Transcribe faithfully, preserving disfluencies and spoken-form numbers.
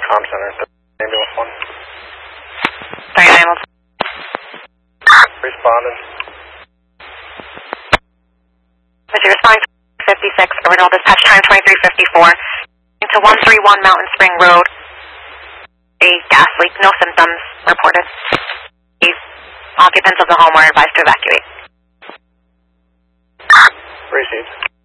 Comm Center, ambulance one. Sorry, ambulance. Responding. Mister responding to fifty-six, original dispatch time twenty-three fifty-four. Into one three one Mountain Spring Road. A gas leak, no symptoms reported. The occupants of the home are advised to evacuate. Received.